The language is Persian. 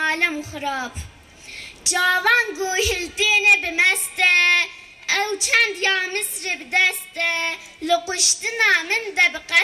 عالم و خراب جوان گوهلتینه بمسته او چند یا مصر بدسته لقشتنا من ده